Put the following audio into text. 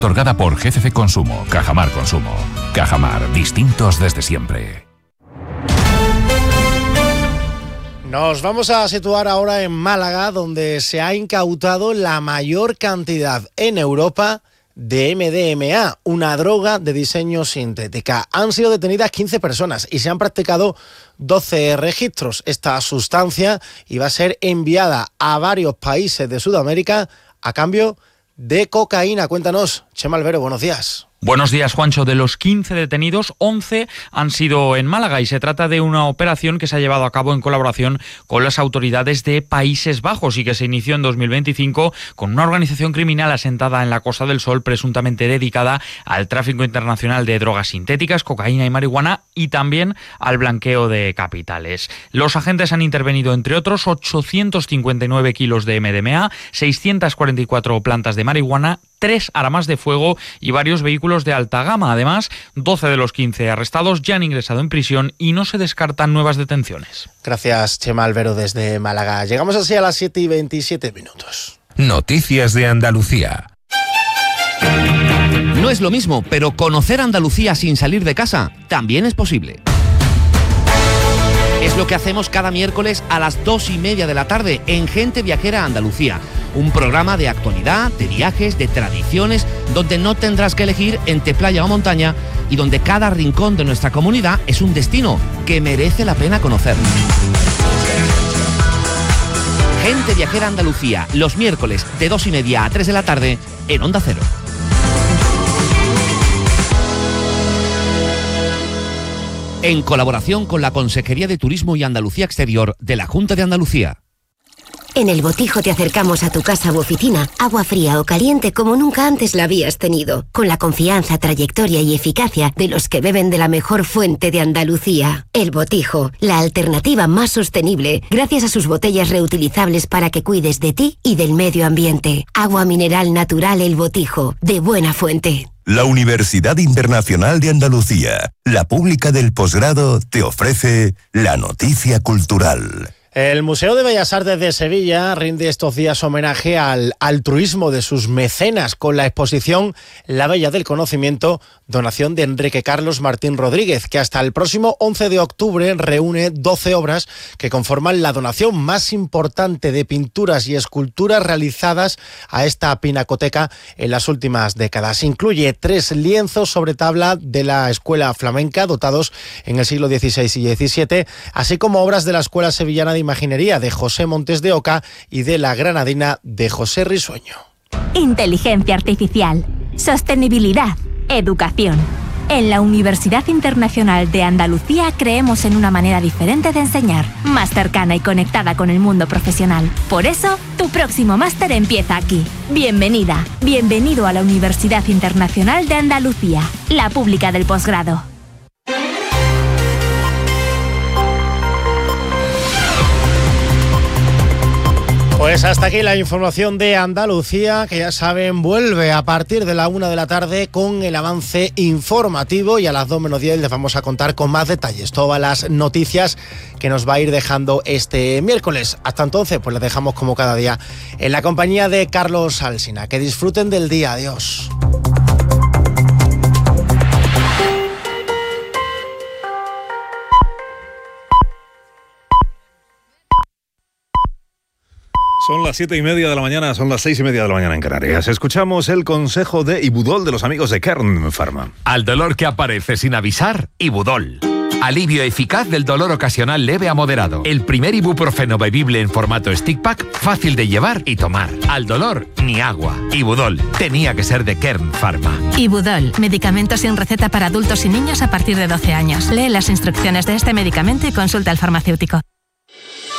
Otorgada por GCC Consumo, Cajamar Consumo. Cajamar, distintos desde siempre. Nos vamos a situar ahora en Málaga, donde se ha incautado la mayor cantidad en Europa de MDMA, una droga de diseño sintética. Han sido detenidas 15 personas y se han practicado 12 registros. Esta sustancia iba a ser enviada a varios países de Sudamérica a cambio de cocaína. Cuéntanos, Chema Albero, buenos días. Buenos días, Juancho. De los 15 detenidos, 11 han sido en Málaga y se trata de una operación que se ha llevado a cabo en colaboración con las autoridades de Países Bajos y que se inició en 2025 con una organización criminal asentada en la Costa del Sol presuntamente dedicada al tráfico internacional de drogas sintéticas, cocaína y marihuana y también al blanqueo de capitales. Los agentes han intervenido, entre otros, 859 kilos de MDMA, 644 plantas de marihuana, 3 armas de fuego y varios vehículos de alta gama. Además, 12 de los 15 arrestados ya han ingresado en prisión y no se descartan nuevas detenciones. Gracias, Chema Albero, desde Málaga. Llegamos así a las 7:27. Noticias de Andalucía. No es lo mismo, pero conocer Andalucía sin salir de casa también es posible. Es lo que hacemos cada miércoles a las 2:30 de la tarde en Gente Viajera Andalucía. Un programa de actualidad, de viajes, de tradiciones, donde no tendrás que elegir entre playa o montaña y donde cada rincón de nuestra comunidad es un destino que merece la pena conocer. Gente Viajera Andalucía, los miércoles de 2:30 a 3 de la tarde en Onda Cero. En colaboración con la Consejería de Turismo y Andalucía Exterior de la Junta de Andalucía. En El Botijo te acercamos a tu casa u oficina, agua fría o caliente como nunca antes la habías tenido, con la confianza, trayectoria y eficacia de los que beben de la mejor fuente de Andalucía. El Botijo, la alternativa más sostenible, gracias a sus botellas reutilizables para que cuides de ti y del medio ambiente. Agua mineral natural El Botijo, de buena fuente. La Universidad Internacional de Andalucía, la pública del posgrado, te ofrece la noticia cultural. El Museo de Bellas Artes de Sevilla rinde estos días homenaje al altruismo de sus mecenas con la exposición La Bella del Conocimiento, donación de Enrique Carlos Martín Rodríguez, que hasta el próximo 11 de octubre reúne 12 obras que conforman la donación más importante de pinturas y esculturas realizadas a esta pinacoteca en las últimas décadas. Incluye 3 lienzos sobre tabla de la escuela flamenca, dotados en el siglo XVI y XVII, así como obras de la Escuela Sevillana de Imaginería de José Montes de Oca y de la Granadina de José Risueño. Inteligencia artificial, sostenibilidad, educación. En la Universidad Internacional de Andalucía creemos en una manera diferente de enseñar, más cercana y conectada con el mundo profesional. Por eso, tu próximo máster empieza aquí. Bienvenida, bienvenido a la Universidad Internacional de Andalucía, la pública del posgrado. Pues hasta aquí la información de Andalucía, que ya saben, vuelve a partir de la 1 de la tarde con el avance informativo y a las 2:10 les vamos a contar con más detalles todas las noticias que nos va a ir dejando este miércoles. Hasta entonces, pues les dejamos como cada día en la compañía de Carlos Alsina. Que disfruten del día. Adiós. Son las 7:30 de la mañana, son las 6:30 de la mañana en Canarias. Escuchamos el consejo de Ibudol de los amigos de Kern Pharma. Al dolor que aparece sin avisar, Ibudol. Alivio eficaz del dolor ocasional leve a moderado. El primer ibuprofeno bebible en formato stick pack, fácil de llevar y tomar. Al dolor, ni agua. Ibudol, tenía que ser de Kern Pharma. Ibudol, medicamento sin receta para adultos y niños a partir de 12 años. Lee las instrucciones de este medicamento y consulta al farmacéutico.